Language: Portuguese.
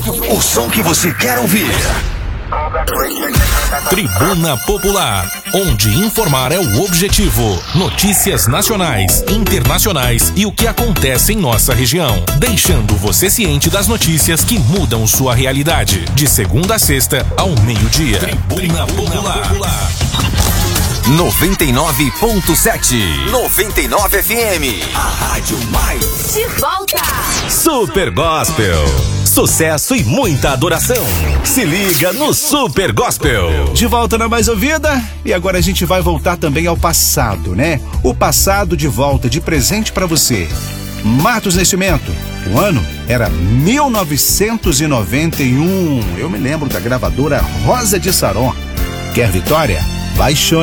O som que você quer ouvir. Tribuna Popular, onde informar é o objetivo. Notícias nacionais, internacionais e o que acontece em nossa região. Deixando você ciente das notícias que mudam sua realidade. De segunda a sexta, ao meio-dia. Tribuna Popular. 99.7 99 FM. A Rádio Mais. De volta. Super Gospel. Sucesso e muita adoração. Se liga no Super Gospel. De volta na Mais Ouvida. E agora a gente vai voltar também ao passado, né? O passado de volta, de presente pra você. Matos Nascimento. O ano era 1991. Eu me lembro da gravadora Rosa de Saron. Quer vitória? Baixou.